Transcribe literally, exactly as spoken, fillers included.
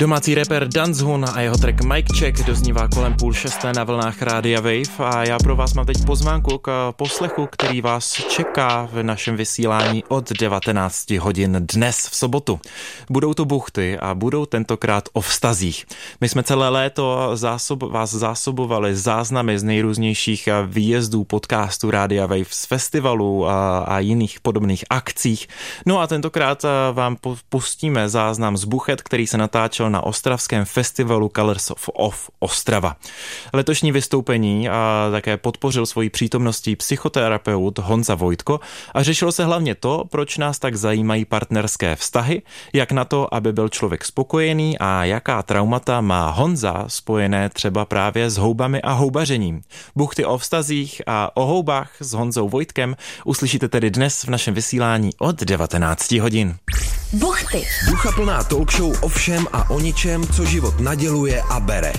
Domácí rapper Danzhun a jeho track Mic Check doznívá kolem půl šesté na vlnách Rádia Wave a já pro vás mám teď pozvánku k poslechu, který vás čeká v našem vysílání od devatenácti hodin dnes v sobotu. Budou to buchty a budou tentokrát o vztazích. My jsme celé léto zásob, vás zásobovali záznamy z nejrůznějších výjezdů, podcastů Rádia Wave, z festivalů a, a jiných podobných akcích. No a tentokrát vám pustíme záznam z buchet, který se natáčel na ostravském festivalu Colors of Ostrava. Letošní vystoupení a také podpořil svojí přítomností psychoterapeut Honza Vojtko a řešilo se hlavně to, proč nás tak zajímají partnerské vztahy, jak na to, aby byl člověk spokojený a jaká traumata má Honza spojené třeba právě s houbami a houbařením. Buchty o vztazích a o houbách s Honzou Vojtkem uslyšíte tedy dnes v našem vysílání od devatenácti hodin. Buchty. Ducha plná talk show o všem a o ničem, co život naděluje a bere.